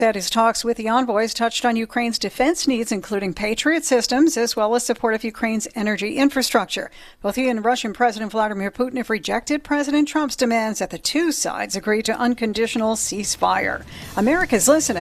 That his talks with the envoys touched on Ukraine's defense needs, including Patriot systems, as well as support of Ukraine's energy infrastructure. Both he and Russian President Vladimir Putin have rejected President Trump's demands that the two sides agree to unconditional ceasefire. America's listening.